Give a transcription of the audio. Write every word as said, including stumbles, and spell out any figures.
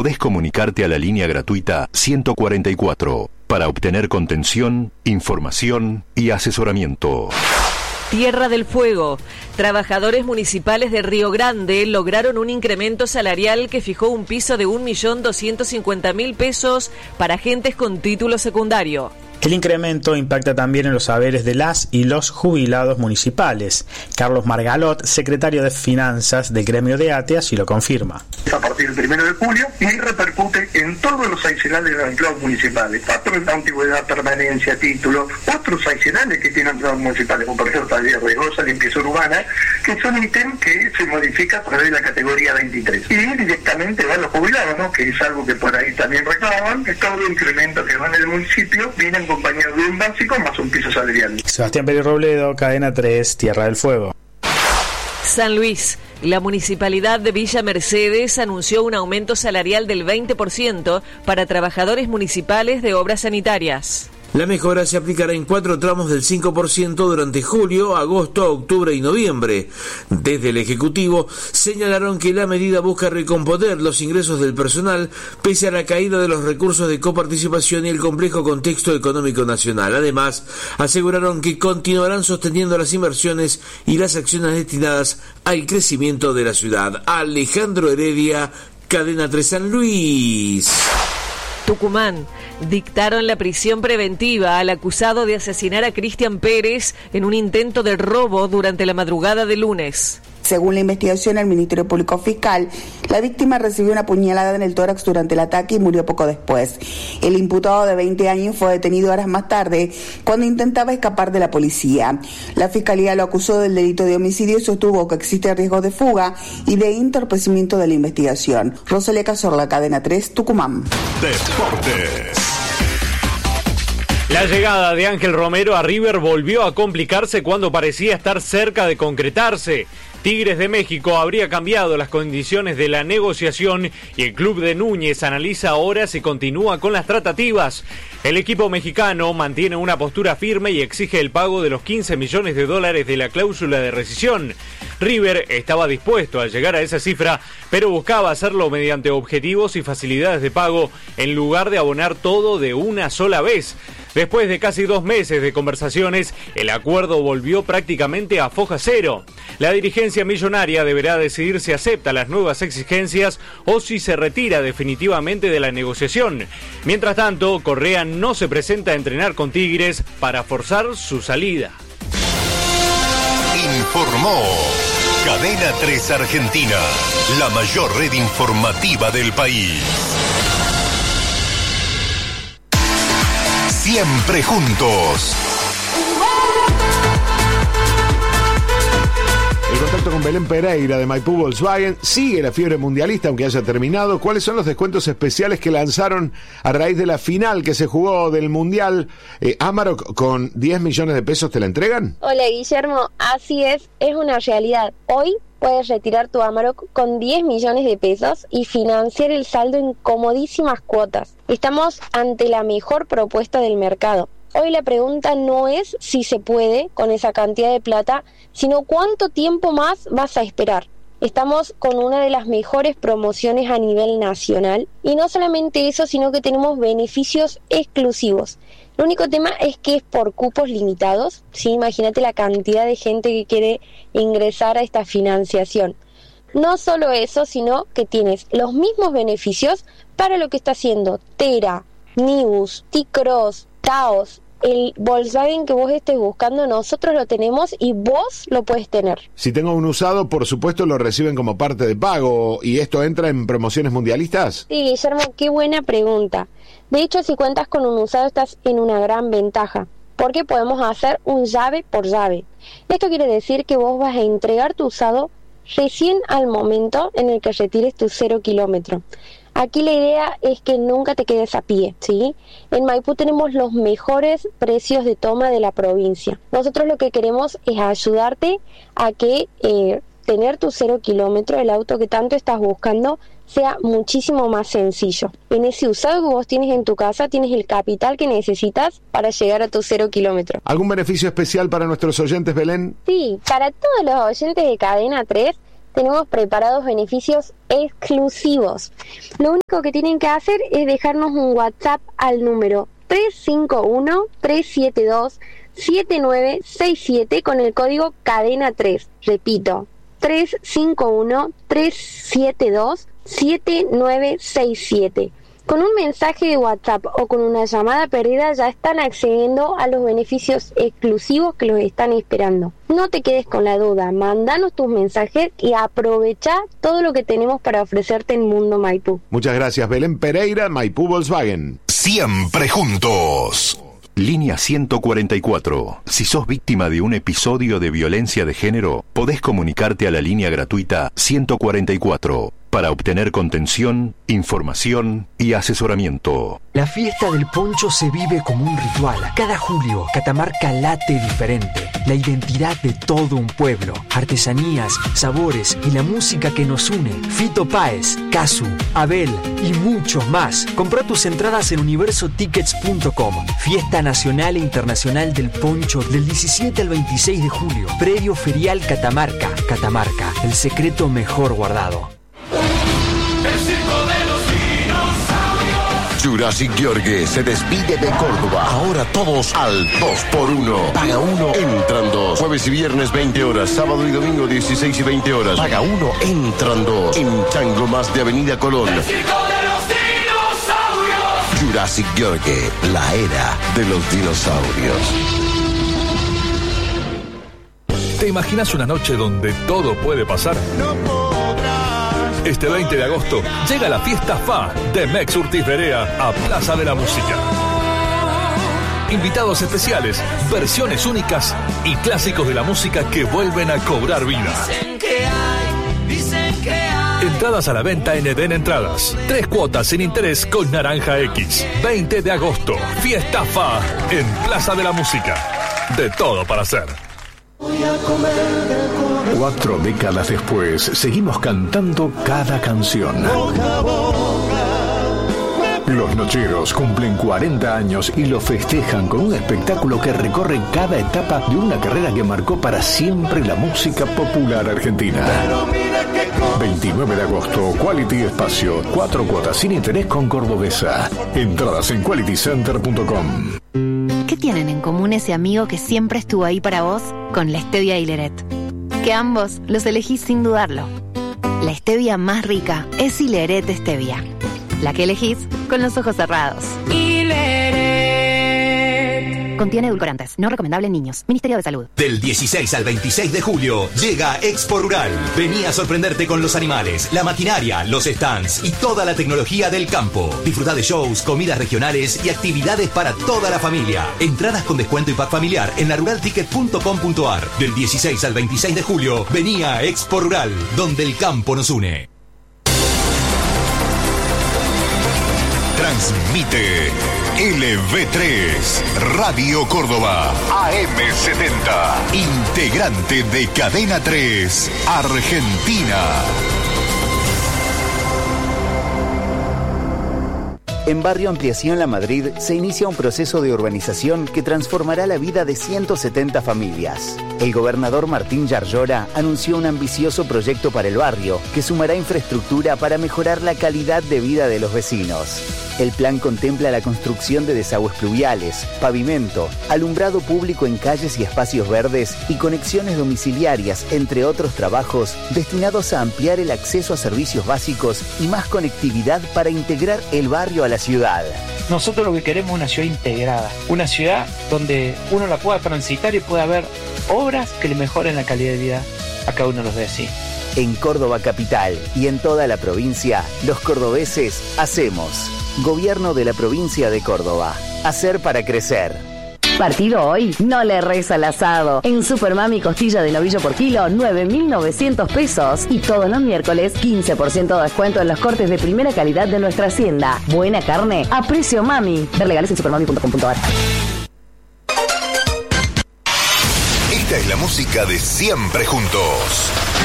podés comunicarte a la línea gratuita ciento cuarenta y cuatro para obtener contención, información y asesoramiento. Tierra del Fuego. Trabajadores municipales de Río Grande lograron un incremento salarial que fijó un piso de un millón doscientos cincuenta mil pesos para agentes con título secundario. El incremento impacta también en los saberes de las y los jubilados municipales. Carlos Margalot, secretario de Finanzas del gremio de ATE, así lo confirma. A partir del primero de julio y repercute en todos los aicenales de los empleados municipales. Patrón de antigüedad, permanencia, título, otros aicenales que tienen empleados municipales, como por ejemplo taller de goza, limpieza urbana, que son ítems que se modifica a través de la categoría veintitrés. Y directamente van los jubilados, ¿no? Que es algo que por ahí también reclaman, que todo incremento que van en el municipio vienen compañero de un básico más un piso salarial. Sebastián Pérez Robledo, Cadena tres, Tierra del Fuego. San Luis. La Municipalidad de Villa Mercedes anunció un aumento salarial del veinte por ciento para trabajadores municipales de obras sanitarias. La mejora se aplicará en cuatro tramos del cinco por ciento durante julio, agosto, octubre y noviembre. Desde el Ejecutivo señalaron que la medida busca recomponer los ingresos del personal pese a la caída de los recursos de coparticipación y el complejo contexto económico nacional. Además, aseguraron que continuarán sosteniendo las inversiones y las acciones destinadas al crecimiento de la ciudad. Alejandro Heredia, Cadena tres San Luis. Tucumán. Dictaron la prisión preventiva al acusado de asesinar a Cristian Pérez en un intento de robo durante la madrugada de lunes. Según la investigación del Ministerio Público Fiscal, la víctima recibió una puñalada en el tórax durante el ataque y murió poco después. El imputado de veinte años fue detenido horas más tarde cuando intentaba escapar de la policía. La Fiscalía lo acusó del delito de homicidio y sostuvo que existe riesgo de fuga y de entorpecimiento de la investigación. Rosalía Cazorla, Cadena tres, Tucumán. Deportes. La llegada de Ángel Romero a River volvió a complicarse cuando parecía estar cerca de concretarse. Tigres de México habría cambiado las condiciones de la negociación y el club de Núñez analiza ahora si continúa con las tratativas. El equipo mexicano mantiene una postura firme y exige el pago de los quince millones de dólares de la cláusula de rescisión. River estaba dispuesto a llegar a esa cifra, pero buscaba hacerlo mediante objetivos y facilidades de pago en lugar de abonar todo de una sola vez. Después de casi dos meses de conversaciones, el acuerdo volvió prácticamente a foja cero. La dirigencia millonaria deberá decidir si acepta las nuevas exigencias o si se retira definitivamente de la negociación. Mientras tanto, Correa no se presenta a entrenar con Tigres para forzar su salida. Informó Cadena tres Argentina, la mayor red informativa del país. Siempre juntos. El contacto con Belén Pereira de Maipú Volkswagen. Sigue la fiebre mundialista aunque haya terminado. ¿Cuáles son los descuentos especiales que lanzaron a raíz de la final que se jugó del Mundial? Eh, Amarok, con diez millones de pesos te la entregan. Hola Guillermo, así es, es una realidad. Hoy puedes retirar tu Amarok con diez millones de pesos y financiar el saldo en comodísimas cuotas. Estamos ante la mejor propuesta del mercado. Hoy la pregunta no es si se puede con esa cantidad de plata, sino cuánto tiempo más vas a esperar. Estamos con una de las mejores promociones a nivel nacional y no solamente eso, sino que tenemos beneficios exclusivos. El único tema es que es por cupos limitados, ¿sí? Imagínate la cantidad de gente que quiere ingresar a esta financiación. No solo eso, sino que tienes los mismos beneficios para lo que está haciendo Tera, Nibus, T-Cross, Taos. El Volkswagen que vos estés buscando, nosotros lo tenemos y vos lo puedes tener. Si tengo un usado, por supuesto lo reciben como parte de pago. ¿Y esto entra en promociones mundialistas? Sí, Guillermo, qué buena pregunta. De hecho, si cuentas con un usado, estás en una gran ventaja, porque podemos hacer un llave por llave. Esto quiere decir que vos vas a entregar tu usado recién al momento en el que retires tu cero kilómetro. Aquí la idea es que nunca te quedes a pie, ¿sí? En Maipú tenemos los mejores precios de toma de la provincia. Nosotros lo que queremos es ayudarte a que eh, tener tu cero kilómetro, el auto que tanto estás buscando, sea muchísimo más sencillo. En ese usado que vos tienes en tu casa, tienes el capital que necesitas para llegar a tu cero kilómetro. ¿Algún beneficio especial para nuestros oyentes, Belén? Sí, para todos los oyentes de Cadena tres, tenemos preparados beneficios exclusivos. Lo único que tienen que hacer es dejarnos un WhatsApp al número tres cinco uno, tres siete dos, siete nueve seis siete con el código cadena tres. Repito, tres cinco uno, tres siete dos, siete nueve seis siete. Con un mensaje de WhatsApp o con una llamada perdida ya están accediendo a los beneficios exclusivos que los están esperando. No te quedes con la duda, mandanos tus mensajes y aprovecha todo lo que tenemos para ofrecerte en Mundo Maipú. Muchas gracias, Belén Pereira, Maipú Volkswagen. Siempre juntos. Línea ciento cuarenta y cuatro. Si sos víctima de un episodio de violencia de género, podés comunicarte a la línea gratuita ciento cuarenta y cuatro para obtener contención, información y asesoramiento. La fiesta del poncho se vive como un ritual. Cada julio, Catamarca late diferente. La identidad de todo un pueblo. Artesanías, sabores y la música que nos une. Fito Páez, Casu, Abel y muchos más. Comprá tus entradas en universo tickets punto com. Fiesta Nacional e Internacional del Poncho del diecisiete al veintiséis de julio. Predio Ferial Catamarca. Catamarca, el secreto mejor guardado. El circo de los dinosaurios. Jurassic George se despide de Córdoba. Ahora todos al dos por uno. Paga uno, entran dos. Jueves y viernes veinte horas. Sábado y domingo dieciséis y veinte horas. Paga uno, entran dos. En Chango Más de Avenida Colón. El circo de los dinosaurios. Jurassic George, la era de los dinosaurios. ¿Te imaginas una noche donde todo puede pasar? No podrás. Este veinte de agosto llega la fiesta F A de Mex Urtiz Berea a Plaza de la Música. Invitados especiales, versiones únicas y clásicos de la música que vuelven a cobrar vida. Dicen que hay, dicen que hay. Entradas a la venta en Eden Entradas. Tres cuotas sin interés con Naranja X. veinte de agosto, fiesta F A en Plaza de la Música. De todo para hacer. Cuatro décadas después, seguimos cantando cada canción. Los Nocheros cumplen cuarenta años y lo festejan con un espectáculo que recorre cada etapa de una carrera que marcó para siempre la música popular argentina. veintinueve de agosto, Quality Espacio, cuatro cuotas sin interés con Cordobesa. Entradas en quality center punto com. ¿Qué tienen en común ese amigo que siempre estuvo ahí para vos con la Stevia Hileret? Que ambos los elegís sin dudarlo. La stevia más rica es Hileret Stevia. La que elegís con los ojos cerrados. Hileret. Contiene edulcorantes, no recomendable en niños. Ministerio de Salud. Del dieciséis al veintiséis de julio llega Expo Rural. Vení a sorprenderte con los animales, la maquinaria, los stands y toda la tecnología del campo. Disfrutá de shows, comidas regionales y actividades para toda la familia. Entradas con descuento y pack familiar en la rural ticket punto com punto a r. Del dieciséis al veintiséis de julio, vení a Expo Rural, donde el campo nos une. Transmite L V tres, Radio Córdoba, A M setenta, integrante de Cadena tres, Argentina. En Barrio Ampliación La Madrid se inicia un proceso de urbanización que transformará la vida de ciento setenta familias. El gobernador Martín Yarlora anunció un ambicioso proyecto para el barrio que sumará infraestructura para mejorar la calidad de vida de los vecinos. El plan contempla la construcción de desagües pluviales, pavimento, alumbrado público en calles y espacios verdes y conexiones domiciliarias, entre otros trabajos destinados a ampliar el acceso a servicios básicos y más conectividad para integrar el barrio a la ciudad. Nosotros lo que queremos es una ciudad integrada, una ciudad donde uno la pueda transitar y pueda ver obras que le mejoren la calidad de vida a cada uno de los vecinos. En Córdoba capital y en toda la provincia, los cordobeses hacemos. Gobierno de la provincia de Córdoba. Hacer para crecer. Partido hoy, no le reza al asado. En Supermami costilla de novillo por kilo, nueve mil novecientos pesos. Y todos los miércoles, quince por ciento de descuento en los cortes de primera calidad de nuestra hacienda. Buena carne a precio mami. Ver legales en supermami punto com punto a r. Esta es la música de Siempre Juntos.